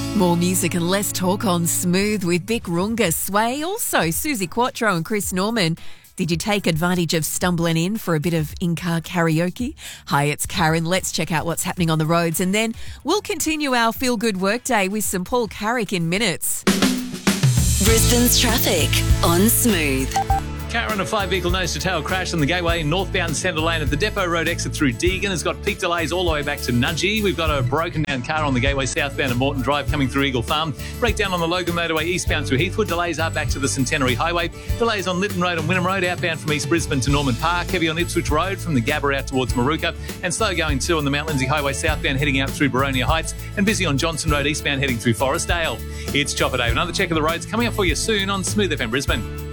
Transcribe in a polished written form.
More music and less talk on Smooth with Vic Runga, Sway, also Susie Quattro and Chris Norman. Did you take advantage of stumbling in for a bit of in-car karaoke? Hi, it's Karen. Let's check out what's happening on the roads and then we'll continue our feel-good workday with some Paul Carrick in minutes. Brisbane's traffic on Smooth. Karen, a 5-vehicle nose-to-tail crash on the Gateway northbound centre lane at the Depot Road exit through Deagon has got peak delays all the way back to Nudgee. We've got a broken-down car on the Gateway southbound at Moreton Drive coming through Eagle Farm. Breakdown on the Logan Motorway eastbound through Heathwood. Delays are back to the Centenary Highway. Delays on Lytton Road and Wynnum Road outbound from East Brisbane to Norman Park. Heavy on Ipswich Road from the Gabba out towards Maruka. And slow going too on the Mount Lindsay Highway southbound heading out through Baronia Heights. And busy on Johnson Road eastbound heading through Forestdale. It's Chopper Dave. Another check of the roads coming up for you soon on Smooth FM Brisbane.